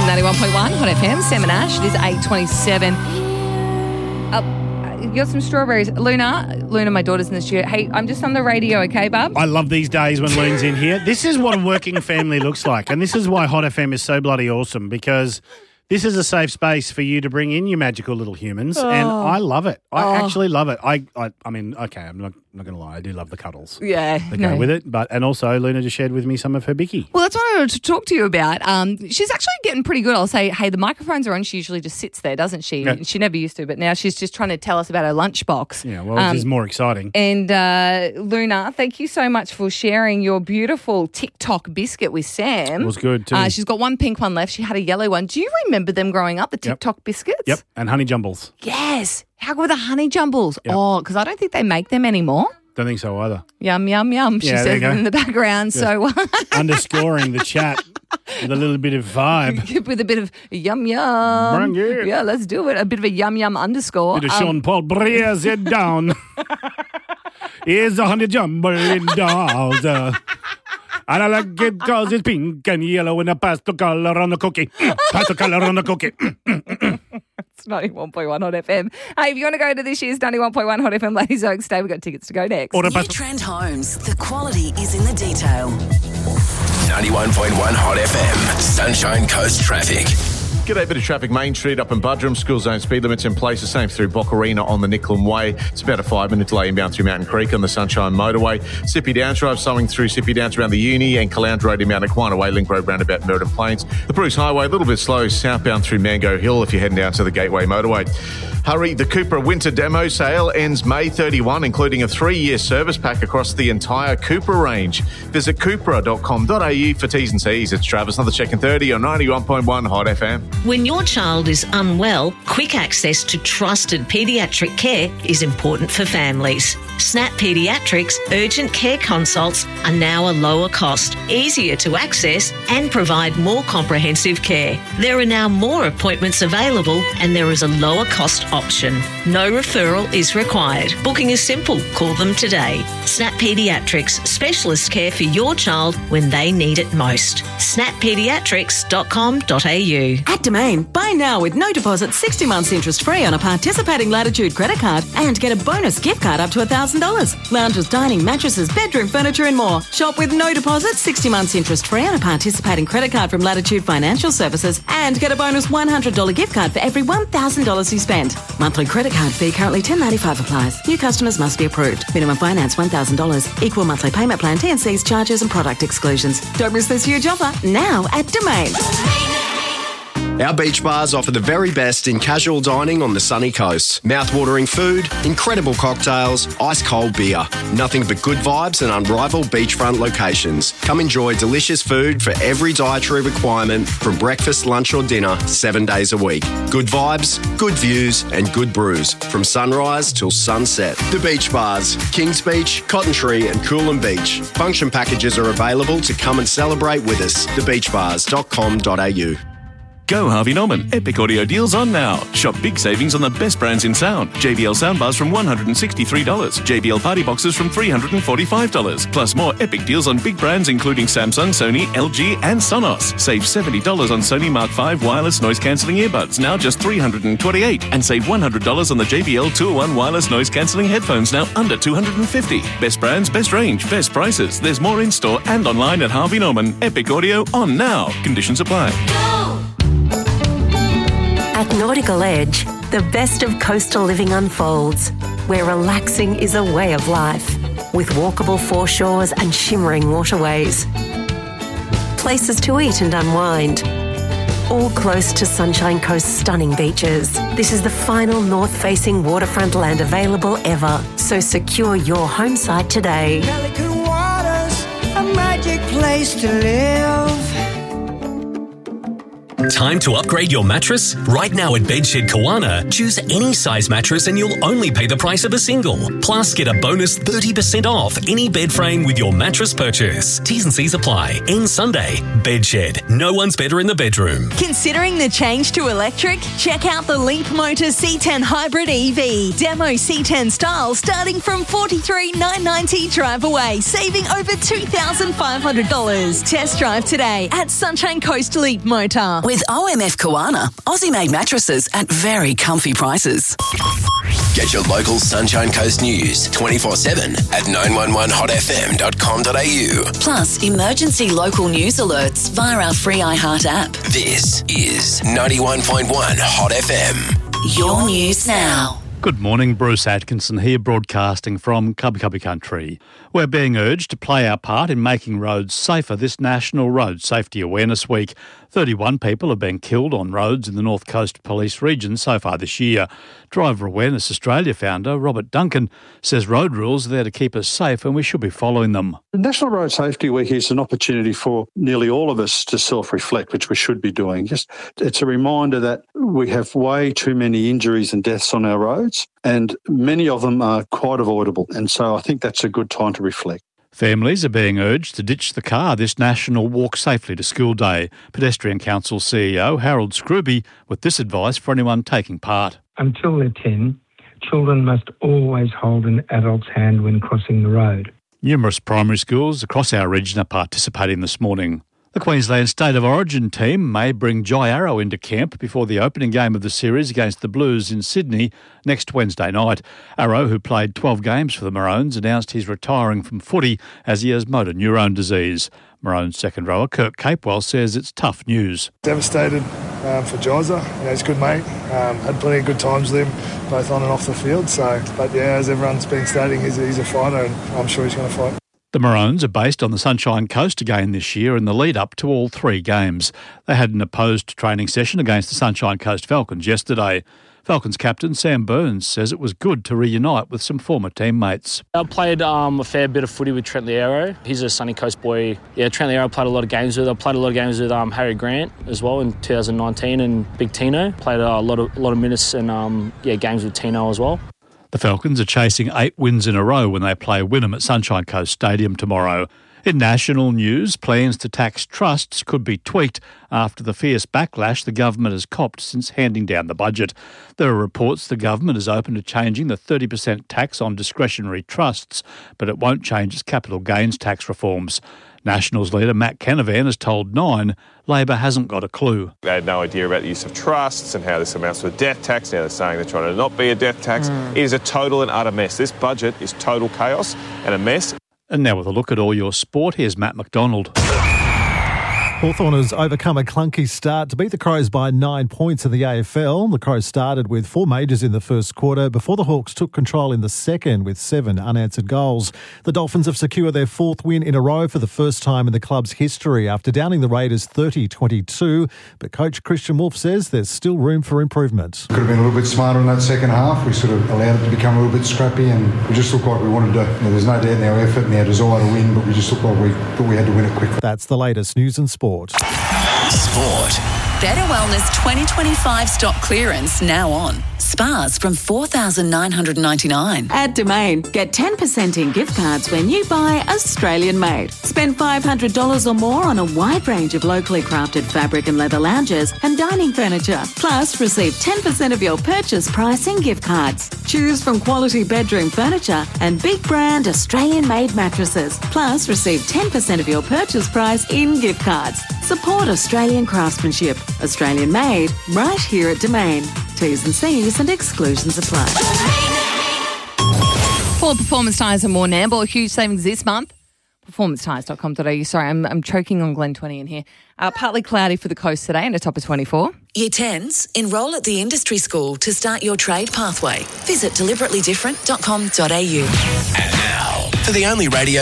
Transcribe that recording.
91.1 Hot FM, Sam and Ash. It is 8:27. You got some strawberries. Luna, my daughter's in the studio. Hey, I'm just on the radio, okay, bub? I love these days when Luna's in here. This is what a working family looks like, and this is why Hot FM is so bloody awesome, because this is a safe space for you to bring in your magical little humans, and I love it. I actually love it. I mean, okay, I'm not going to lie. I do love the cuddles. Yeah. That go with it. And also Luna just shared with me some of her bicky. Well, that's what I wanted to talk to you about. She's actually getting pretty good. I'll say, hey, the microphones are on. She usually just sits there, doesn't she? Yeah. She never used to, but now she's just trying to tell us about her lunchbox. Yeah, well, this is more exciting. And Luna, thank you so much for sharing your beautiful TikTok biscuit with Sam. It was good too. She's got one pink one left. She had a yellow one. Do you remember them growing up, the TikTok biscuits? Yep, and honey jumbles. Yes. How good were the honey jumbles? Yep. Oh, because I don't think they make them anymore. Don't think so either. Yum, yum, yum, she says in the background. Yeah. So underscoring the chat with a little bit of vibe. With a bit of yum, yum. Yeah, let's do it. A bit of a yum, yum underscore. Bit of Sean Paul, breeze it down. Here's a honey jumble in dolls. And I like it because it's pink and yellow and a pastel color on the cookie. Pastel color on the cookie. It's 91.1 Hot FM. Hey, if you want to go to this year's 91.1 Hot FM Ladies Oaks Day, we've got tickets to go next. New Trend Homes. The quality is in the detail. 91.1 Hot FM. Sunshine Coast traffic. G'day, bit of traffic. Main Street up in Buderim. School zone speed limits in place. The same through Boccarina on the Nicklin Way. It's about a 5-minute delay inbound through Mountain Creek on the Sunshine Motorway. Sippy Downs Drive slowing through Sippy Downs around the Uni and Caloundra Road inbound at Quina Way. Link Road roundabout Meriden Plains. The Bruce Highway a little bit slow southbound through Mango Hill if you're heading down to the Gateway Motorway. Hurry, the Cupra Winter Demo Sale ends May 31, including a 3-year service pack across the entire Cupra range. Visit cupra.com.au for T's and C's. It's Travis, another check in 30 on 91.1 Hot FM. When your child is unwell, quick access to trusted paediatric care is important for families. Snap Paediatrics urgent care consults are now a lower cost, easier to access and provide more comprehensive care. There are now more appointments available and there is a lower cost option. No referral is required. Booking is simple. Call them today. Snap Paediatrics, specialist care for your child when they need it most. snappediatrics.com.au. At Domain, buy now with no deposit, 60 months interest free on a participating Latitude credit card and get a bonus gift card up to $1,000. Lounges, dining, mattresses, bedroom furniture and more. Shop with no deposit, 60 months interest free on a participating credit card from Latitude Financial Services and get a bonus $100 gift card for every $1,000 you spend. Monthly credit card fee currently $10.95 applies. New customers must be approved. Minimum finance $1,000. Equal monthly payment plan, T&Cs, charges and product exclusions. Don't miss this huge offer now at Domain. Our beach bars offer the very best in casual dining on the sunny coast. Mouth-watering food, incredible cocktails, ice-cold beer. Nothing but good vibes and unrivaled beachfront locations. Come enjoy delicious food for every dietary requirement from breakfast, lunch or dinner 7 days a week. Good vibes, good views and good brews from sunrise till sunset. The Beach Bars, Kings Beach, Cotton Tree and Coolum Beach. Function packages are available to come and celebrate with us. Thebeachbars.com.au. Go Harvey Norman. Epic audio deals on now. Shop big savings on the best brands in sound. JBL soundbars from $163. JBL party boxes from $345. Plus more epic deals on big brands including Samsung, Sony, LG and Sonos. Save $70 on Sony Mark V wireless noise cancelling earbuds, now just $328. And save $100 on the JBL 2-in-1 wireless noise cancelling headphones, now under $250. Best brands, best range, best prices. There's more in store and online at Harvey Norman. Epic audio on now. Conditions apply. At Nautical Edge, the best of coastal living unfolds, where relaxing is a way of life, with walkable foreshores and shimmering waterways. Places to eat and unwind, all close to Sunshine Coast's stunning beaches. This is the final north-facing waterfront land available ever, so secure your home site today. Pelican Waters, a magic place to live. Time to upgrade your mattress? Right now at Bedshed Kawana, choose any size mattress and you'll only pay the price of a single. Plus, get a bonus 30% off any bed frame with your mattress purchase. T's and C's apply. End Sunday. Bedshed. No one's better in the bedroom. Considering the change to electric? Check out the Leap Motor C10 Hybrid EV. Demo C10 style starting from $43,990 drive away, saving over $2,500. Test drive today at Sunshine Coast Leap Motor. With OMF Kawana, Aussie-made mattresses at very comfy prices. Get your local Sunshine Coast news 24/7 at 911hotfm.com.au. Plus, emergency local news alerts via our free iHeart app. This is 91.1 Hot FM. Your news now. Good morning, Bruce Atkinson here, broadcasting from Cubby Cubby Country. We're being urged to play our part in making roads safer this National Road Safety Awareness Week. 31 people have been killed on roads in the North Coast Police region so far this year. Driver Awareness Australia founder Robert Duncan says road rules are there to keep us safe and we should be following them. The National Road Safety Week is an opportunity for nearly all of us to self-reflect, which we should be doing. It's a reminder that we have way too many injuries and deaths on our roads, and many of them are quite avoidable. And so I think that's a good time to reflect. Families are being urged to ditch the car this National Walk Safely to School Day. Pedestrian Council CEO Harold Scrooby with this advice for anyone taking part. Until they're 10, children must always hold an adult's hand when crossing the road. Numerous primary schools across our region are participating this morning. The Queensland State of Origin team may bring Jai Arrow into camp before the opening game of the series against the Blues in Sydney next Wednesday night. Arrow, who played 12 games for the Maroons, announced he's retiring from footy as he has motor neurone disease. Maroons second rower Kirk Capewell says it's tough news. Devastated for Jaiza. He's a good mate. Had plenty of good times with him, both on and off the field. But as everyone's been stating, he's a fighter, and I'm sure he's going to fight. The Maroons are based on the Sunshine Coast again this year in the lead-up to all three games. They had an opposed training session against the Sunshine Coast Falcons yesterday. Falcons captain Sam Burns says it was good to reunite with some former teammates. I played a fair bit of footy with Trent Liero. He's a Sunny Coast boy. Yeah, Trent Liero I played a lot of games with. I played a lot of games with Harry Grant as well in 2019 and Big Tino. Played a lot of minutes and games with Tino as well. The Falcons are chasing 8 wins in a row when they play Wynnum at Sunshine Coast Stadium tomorrow. In national news, plans to tax trusts could be tweaked after the fierce backlash the government has copped since handing down the budget. There are reports the government is open to changing the 30% tax on discretionary trusts, but it won't change its capital gains tax reforms. Nationals leader Matt Canavan has told Nine Labor hasn't got a clue. They had no idea about the use of trusts and how this amounts to a death tax. Now they're saying they're trying to not be a death tax. It is a total and utter mess. This budget is total chaos and a mess. And now with a look at all your sport, here's Matt McDonald. Hawthorn has overcome a clunky start to beat the Crows by 9 points in the AFL. The Crows started with 4 majors in the first quarter before the Hawks took control in the second with 7 unanswered goals. The Dolphins have secured their 4th win in a row for the first time in the club's history after downing the Raiders 30-22. But coach Christian Wolf says there's still room for improvement. Could have been a little bit smarter in that second half. We sort of allowed it to become a little bit scrappy and we just looked like we wanted to. There's no doubt in our effort and our desire to win, but we just looked like we thought we had to win it quickly. That's the latest news and sport. Better Wellness 2025 stock clearance now on. Spas from $4,999. At Domain, get 10% in gift cards when you buy Australian made. Spend $500 or more on a wide range of locally crafted fabric and leather lounges and dining furniture. Plus, receive 10% of your purchase price in gift cards. Choose from quality bedroom furniture and big brand Australian made mattresses. Plus, receive 10% of your purchase price in gift cards. Support Australian craftsmanship. Australian made, right here at Domain. T's and C's and exclusions apply. For Performance Tyres and more Nambour, huge savings this month. Performancetyres.com.au. Sorry, I'm choking on Glen 20 in here. Partly cloudy for the coast today and a top of 24. Year 10s, enrol at the industry school to start your trade pathway. Visit deliberatelydifferent.com.au. And now, for the only radio